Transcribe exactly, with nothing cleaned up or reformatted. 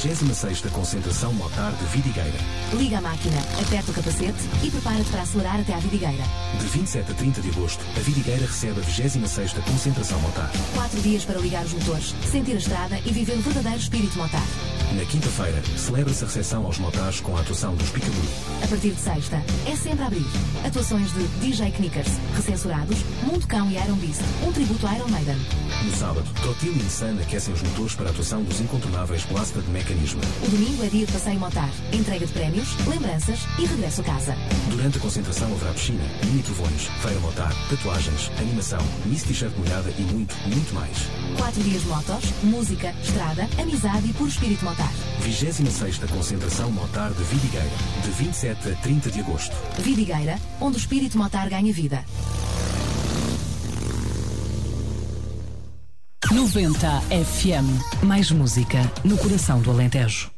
vigésima sexta Concentração Motar de Vidigueira. Liga a máquina, aperta o capacete e prepara-te para acelerar até à Vidigueira. De vinte e sete a trinta de agosto, a Vidigueira recebe a vigésima sexta Concentração Motar. Quatro dias para ligar os motores, sentir a estrada e viver o verdadeiro espírito motar. Na quinta-feira, celebra-se a recepção aos motares com a atuação dos Picaboo. A partir de sexta, é sempre a abrir. Atuações de D J Knickers, Recensurados, Mundo Cão e Iron Beast, um tributo a Iron Maiden. No sábado, Trotil e Nissan aquecem os motores para a atuação dos incontornáveis Blasted Mechanism. O domingo é dia de passeio motar, entrega de prémios, lembranças e regresso a casa. Durante a concentração haverá piscina, mini trovões, feira motar, tatuagens, animação, miss t-shirt molhada e muito, muito mais. Quatro dias de motos, música, estrada, amizade e puro espírito motar. vigésima sexta Concentração Motar de Vidigueira, de vinte e sete a trinta de agosto. Vidigueira, onde o espírito motar ganha vida. noventa F M. Mais música no coração do Alentejo.